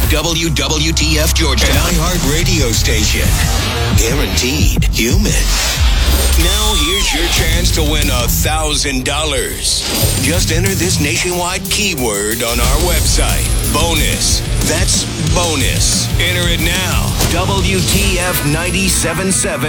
WWTF Georgia, an iHeart radio station. Guaranteed human. Now here's your chance to win $1,000. Just enter this nationwide keyword on our website. Bonus. That's bonus. Enter it now. WTF 97.7